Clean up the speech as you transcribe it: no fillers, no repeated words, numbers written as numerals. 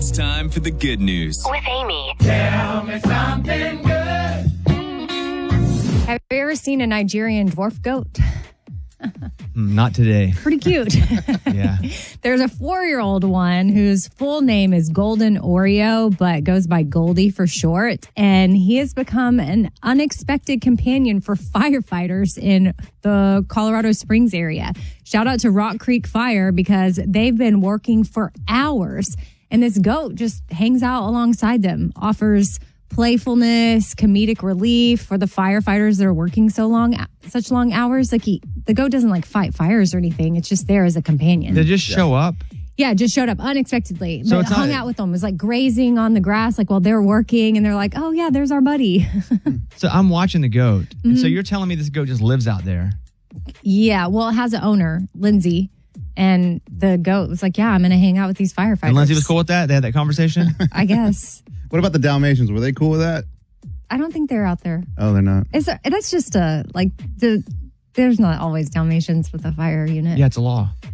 It's time for the good news with Amy. Tell me something good. Have you ever seen a Nigerian dwarf goat? Not today. Pretty cute. Yeah. There's a 4-year-old one whose full name is Golden Oreo, but goes by Goldie for short. And he has become an unexpected companion for firefighters in the Colorado Springs area. Shout out to Rock Creek Fire because they've been working for hours. And this goat just hangs out alongside them, offers playfulness, comedic relief for the firefighters that are working such long hours. Like the goat doesn't fight fires or anything. It's just there as a companion. They just show up. Yeah, it just showed up unexpectedly. So But it's hung not- out with them. It was like grazing on the grass, while they're working, and they're like, "Oh yeah, there's our buddy." So I'm watching the goat. And so you're telling me this goat just lives out there. Yeah, well, it has an owner, Lindsay, and the goat was like, "Yeah, I'm going to hang out with these firefighters." And Lindsay was cool with that? They had that conversation? I guess. What about the Dalmatians? Were they cool with that? I don't think they're out there. Oh, they're not. That's just there's not always Dalmatians with a fire unit. Yeah, it's a law.